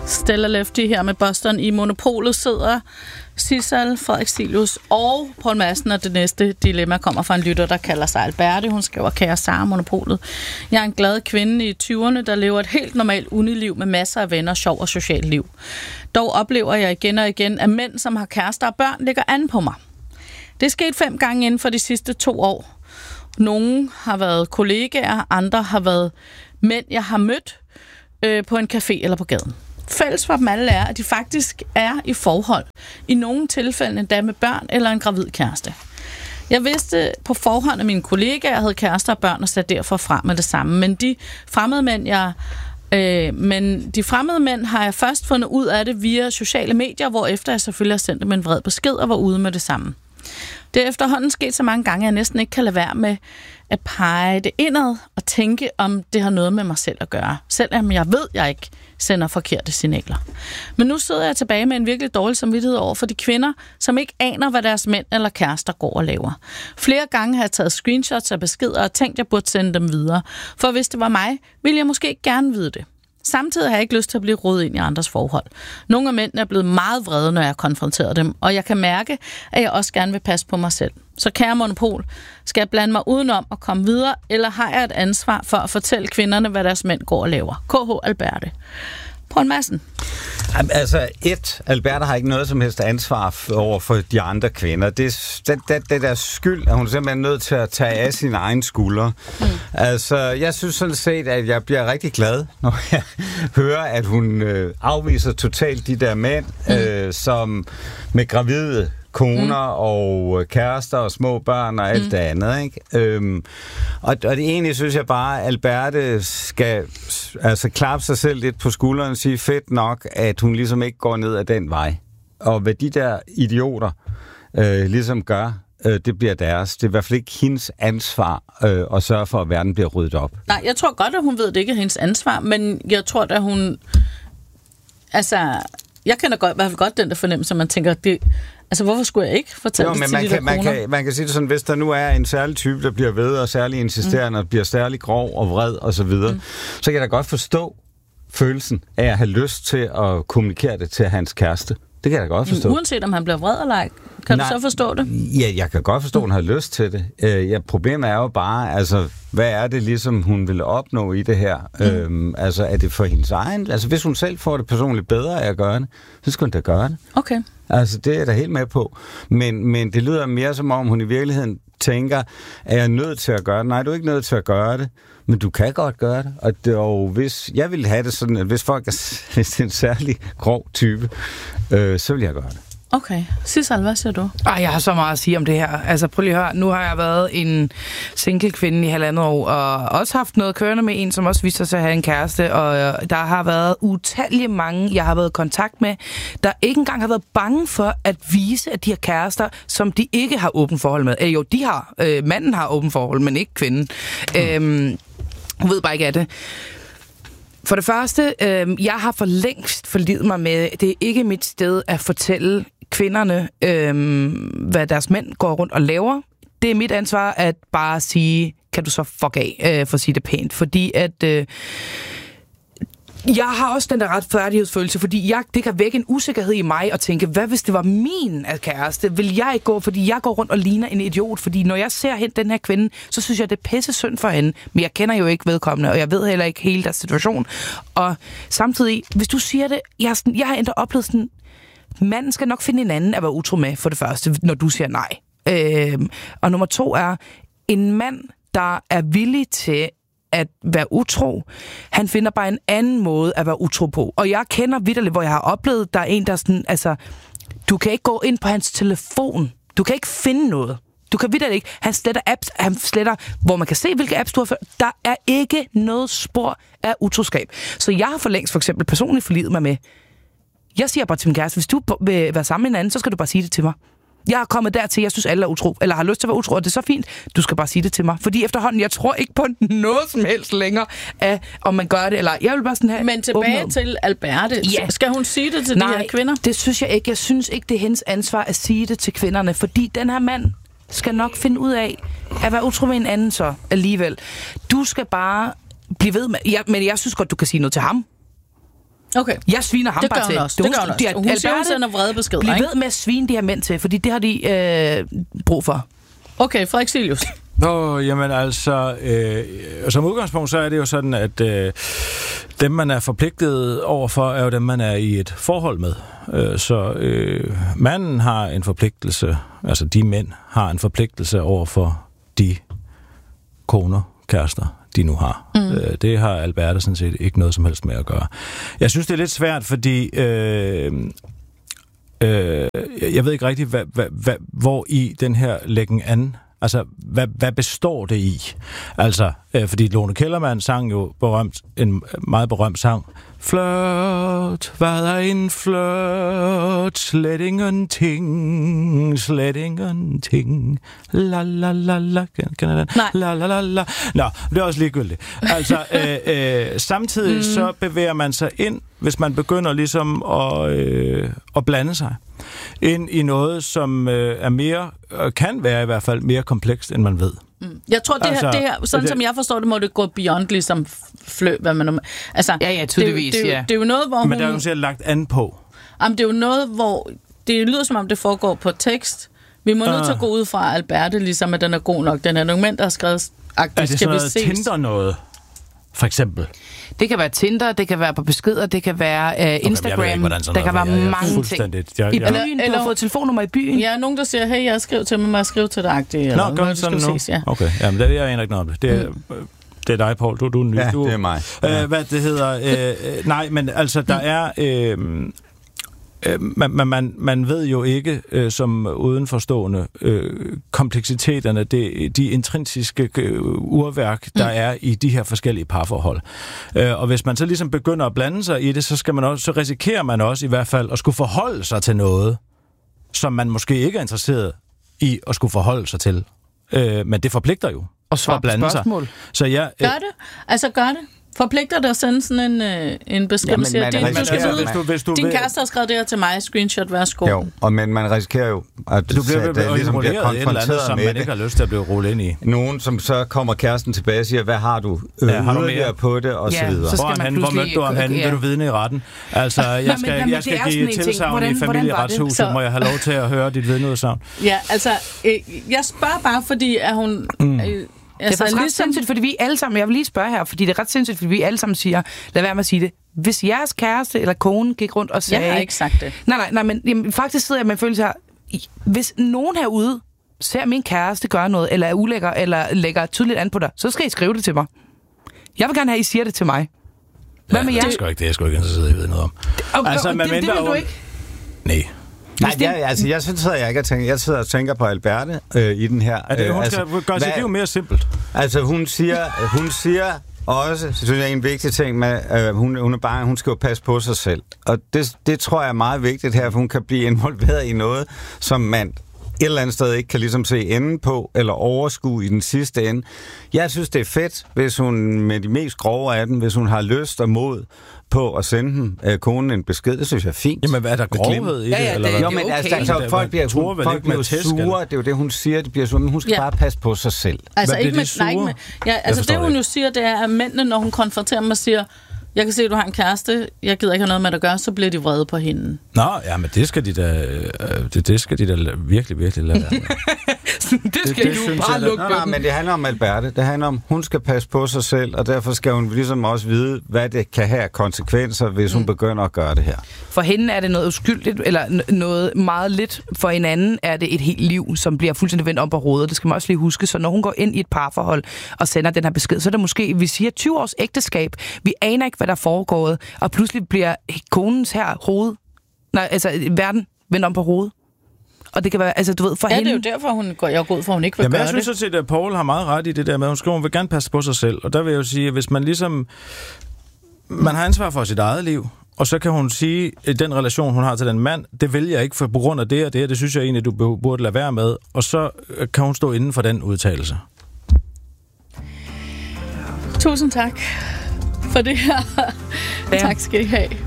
Stella Lefty her med Boston. I Monopolet sidder Sissel, Frederik Stilius og Poul Madsen, og det næste dilemma kommer fra en lytter, der kalder sig Alberte. Hun skriver, kære Sara, Monopolet. Jeg er en glad kvinde i 20'erne, der lever et helt normalt uniliv med masser af venner, sjov og socialt liv. Dog oplever jeg igen og igen, at mænd, som har kærester og børn, ligger an på mig. Det er sket 5 gange inden for de sidste 2 år. Nogle har været kollegaer, andre har været mænd, jeg har mødt på en café eller på gaden. Fælles for dem alle er, at de faktisk er i forhold. I nogle tilfælde endda med børn eller en gravid kæreste. Jeg vidste på forhånd, at mine kollegaer havde kærester og børn og satte derfor frem med det samme. Men de fremmede mænd har jeg først fundet ud af det via sociale medier, hvorefter jeg selvfølgelig har sendt dem en vred besked og var ude med det samme. Det er efterhånden sket så mange gange, at jeg næsten ikke kan lade være med at pege det indad og tænke, om det har noget med mig selv at gøre. Selvom jeg ved, at jeg ikke sender forkerte signaler. Men nu sidder jeg tilbage med en virkelig dårlig samvittighed over for de kvinder, som ikke aner, hvad deres mænd eller kærester går og laver. Flere gange har jeg taget screenshots af beskeder og tænkt, at jeg burde sende dem videre. For hvis det var mig, ville jeg måske gerne vide det. Samtidig har jeg ikke lyst til at blive rodet ind i andres forhold. Nogle af mændene er blevet meget vrede, når jeg konfronterer dem, og jeg kan mærke, at jeg også gerne vil passe på mig selv. Så kære Monopol, skal jeg blande mig udenom og komme videre, eller har jeg et ansvar for at fortælle kvinderne, hvad deres mænd går og laver? KH Alberte. Poul Madsen. Altså, Alberte har ikke noget som helst ansvar over for de andre kvinder. Det er deres skyld, at hun simpelthen er nødt til at tage af sine egne skuldre. Altså, jeg synes sådan set, at jeg bliver rigtig glad, når jeg hører, at hun afviser totalt de der mænd, som med gravide koner og kærester og små børn og alt det andet, ikke? Og det egentlig synes jeg bare, at Alberte skal klappe sig selv lidt på skulderen og sige, fedt nok, at hun ligesom ikke går ned ad den vej. Og hvad de der idioter ligesom gør, det bliver deres. Det er i hvert fald ikke hendes ansvar at sørge for, at verden bliver ryddet op. Nej, jeg tror godt, at hun ved, at det ikke er hendes ansvar, men jeg tror, at hun... Altså, jeg kender i hvert fald godt den der fornemmelse, at man tænker, altså, hvorfor skulle jeg ikke fortælle det til de der koner? Man kan sige det sådan, hvis der nu er en særlig type, der bliver ved og særlig insisterende, og bliver særlig grov og vred og så videre, så kan jeg da godt forstå følelsen af at have lyst til at kommunikere det til hans kæreste. Det kan jeg da godt forstå. Uanset om han bliver vred eller ej, kan du så forstå det? Ja, jeg kan godt forstå, at hun har lyst til det. Problemet er jo bare, altså, hvad er det ligesom, hun vil opnå i det her? Altså, er det for hendes egen? Altså, hvis hun selv får det personligt bedre af at gøre det, så skal hun da gøre det. Okay. Altså, det er jeg da helt med på. Men det lyder mere som om, hun i virkeligheden tænker, er jeg nødt til at gøre det? Nej, du er ikke nødt til at gøre det, men du kan godt gøre det. Og hvis jeg ville have det sådan, at hvis det er en særlig grov type, så vil jeg gøre det. Okay. Sissel, hvad siger du? Jeg har så meget at sige om det her. Altså, prøv lige at høre. Nu har jeg været en single kvinde i 1,5 år, og også haft noget kørende med en, som også viser sig at have en kæreste, og der har været utallige mange, jeg har været i kontakt med, der ikke engang har været bange for at vise, at de har kærester, som de ikke har åbent forhold med. Jo, de har. Manden har åbent forhold, men ikke kvinden. Hun ved bare ikke af det. For det første, jeg har for længst forlidet mig med, det er ikke mit sted at fortælle kvinderne, hvad deres mænd går rundt og laver. Det er mit ansvar at bare sige, kan du så fuck af, for at sige det pænt. Fordi at... jeg har også den der retfærdighedsfølelse, fordi det kan vække en usikkerhed i mig og tænke, hvad hvis det var min kæreste? Vil jeg ikke gå, fordi jeg går rundt og ligner en idiot? Fordi når jeg ser hen den her kvinde, så synes jeg, det er pisse synd for hende. Men jeg kender jo ikke vedkommende, og jeg ved heller ikke hele deres situation. Og samtidig, hvis du siger det, jeg har endda oplevet sådan, manden skal nok finde en anden at være utro med, for det første, når du siger nej. Og nummer 2 er, en mand, der er villig til at være utro, han finder bare en anden måde at være utro på. Og jeg kender vitterligt, hvor jeg har oplevet, der er en, der sådan, altså, du kan ikke gå ind på hans telefon. Du kan ikke finde noget. Du kan vitterligt ikke. Han sletter apps, hvor man kan se, hvilke apps du har ført. Der er ikke noget spor af utroskab. Så jeg har for længst for eksempel personligt forlidet mig med, jeg siger bare til min kæreste, hvis du vil være sammen med en anden, så skal du bare sige det til mig. Jeg er kommet dertil, jeg synes alle er utro, eller har lyst til at være utro, og det er så fint, du skal bare sige det til mig. Fordi efterhånden, jeg tror ikke på noget som helst længere, af, om man gør det, eller jeg vil bare sådan have... Men tilbage til Alberte, skal hun sige det til de her kvinder? Det synes jeg ikke. Jeg synes ikke, det er hendes ansvar at sige det til kvinderne, fordi den her mand skal nok finde ud af at være utro med en anden så alligevel. Du skal bare blive ved med... men jeg synes godt, du kan sige noget til ham. Okay. Jeg sviner ham det bare til. Det gør hun også. Hun siger, hun sender vrede beskeder, ikke? Bliv ved med at svine de her mænd til, fordi det har de brug for. Okay, Frederik Cilius. Jamen altså, som udgangspunkt så er det jo sådan, at dem man er forpligtet overfor, er jo dem man er i et forhold med. Så manden har en forpligtelse, altså de mænd har en forpligtelse overfor de koner, kærester, de nu har. Det har Alberte sådan set ikke noget som helst med at gøre. Jeg synes, det er lidt svært, fordi jeg ved ikke rigtig, hvor i den her læggen an. Altså, hvad består det i? Altså, fordi Lone Kellermann sang jo en meget berømt sang. Flirt, hvad er en flirt? Slet ingenting, la la la la. Kender den? Nej. La la la la. Nå, det er også ligegyldigt. Altså, samtidig så bevæger man sig ind, hvis man begynder ligesom at blande sig ind i noget, som er mere, kan være i hvert fald mere komplekst, end man ved. Jeg tror, det her sådan som jeg forstår det, må det gå beyond ligesom hvad man... Altså, ja, tydeligvis, det er jo noget, hvor hun... Men der er jo sikkert lagt an på. Jamen, det er jo noget, hvor... Det lyder som om, det foregår på tekst. Vi må nødt til at gå ud fra Alberte, ligesom at den er god nok. Den er nogle mænd, der har skrevet... Er det sådan noget Tinder noget? For eksempel. Det kan være Tinder, det kan være på beskeder, det kan være Instagram, der kan være mange ting. I byen, du har fået telefonnummer i byen. Ja, nogen der siger, hey, jeg skriver til mig, må jeg skrive til dig-agtigt. Nå, gør det sådan nu? Ja. Okay, jamen jeg aner ikke noget om det. Det er dig, Poul. Du er ny. Ja, det er mig. Hvad det hedder... nej, men altså, der er... Man ved jo ikke, som udenforstående, kompleksiteterne, de intrinsiske urværk, der er i de her forskellige parforhold. Og hvis man så ligesom begynder at blande sig i det, så risikerer man også i hvert fald at skulle forholde sig til noget, som man måske ikke er interesseret i at skulle forholde sig til. Men det forpligter jo at svare på spørgsmål. Sig. Så jeg, gør det? Altså gør det? Forpligter det at sende sådan en besked, der siger, din kæreste har skrevet det her til mig, screenshot, værsgo. Jo, men man risikerer jo, at du bliver ligesom bliver konfronteret som man ikke har lyst til at blive rullet ind i. Nogen, som så kommer kæresten tilbage og siger, hvad har du? Har du mere på det? Og så videre. Hvor mødte du ham henne? Vil du vidne i retten? Altså, jeg skal give tilsagn i familieretshuset. Må jeg have lov til at høre dit vidneudsagn? Ja, altså, jeg spørger bare, fordi at hun... Altså, det er ret sindssygt, fordi vi alle sammen, jeg vil lige spørge her, fordi det er ret sindssygt, fordi vi alle sammen siger, lad være med at sige det. Hvis jeres kæreste eller kone gik rundt og sagde... Jeg har ikke sagt det. Nej, men jamen, faktisk sidder jeg med en følelse her, hvis nogen herude ser min kæreste gøre noget, eller er ulækker, eller lægger tydeligt an på dig, så skal I skrive det til mig. Jeg vil gerne have, at I siger det til mig. Hvad med jer? Det er jeg sgu ikke interesseret i at vide noget om. Altså, det vil du ikke? Nej. Nej, jeg synes, at jeg sidder og tænker på Alberte i den her. Hun skal gøre sit liv mere simpelt. Altså, hun siger også, synes jeg, en vigtig ting med, hun skal jo passe på sig selv. Og det tror jeg er meget vigtigt her, for hun kan blive involveret i noget, som man et eller andet sted ikke kan ligesom se enden på, eller overskue i den sidste ende. Jeg synes, det er fedt, hvis hun med de mest grove af dem, hvis hun har lyst og mod på at sende konen en besked. Det synes jeg er fint. Jamen, hvad er der grovhed i det? Ja, eller jo, men okay. Altså, folk bliver sure, det er jo det, hun siger, de bliver sure, men hun skal bare passe på sig selv. Altså, ikke med, altså det hun jo siger, det er, at mændene, når hun konfronterer dem og siger, jeg kan se, at du har en kæreste, jeg gider ikke have noget med at gøre, så bliver de vrede på hende. Nå, ja, men det skal de da virkelig, virkelig lade være med. det skal du bare lukke på. Nej, men det handler om Alberte. Det handler om, hun skal passe på sig selv, og derfor skal hun ligesom også vide, hvad det kan have konsekvenser, hvis hun begynder at gøre det her. For hende er det noget uskyldigt, eller noget meget lidt. For en anden er det et helt liv, som bliver fuldstændig vendt om på hovedet. Det skal man også lige huske. Så når hun går ind i et parforhold og sender den her besked, så er det måske, vi siger 20 års ægteskab. Vi aner ikke, hvad der er foregået, og pludselig bliver konens verden vendt om på hovedet. Og det kan være, altså du ved, for hende... det er jo derfor, jeg går ud for, hun ikke vil gøre det. Jeg synes at Poul har meget ret i det der med, at hun vil gerne passe på sig selv. Og der vil jeg jo sige, at hvis man ligesom... Man har ansvar for sit eget liv, og så kan hun sige, at den relation, hun har til den mand, det vil jeg ikke, for på grund af det og det, det synes jeg egentlig, du burde lade være med. Og så kan hun stå inden for den udtalelse. Tusind tak for det her. Ja. Tak skal I have.